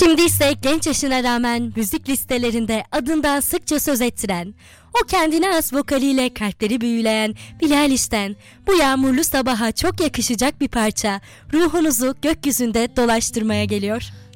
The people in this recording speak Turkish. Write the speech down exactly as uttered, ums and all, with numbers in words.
Şimdi ise genç yaşına rağmen müzik listelerinde adından sıkça söz ettiren, o kendine has vokaliyle kalpleri büyüleyen Billie Eilish'ten bu yağmurlu sabaha çok yakışacak bir parça ruhunuzu gökyüzünde dolaştırmaya geliyor.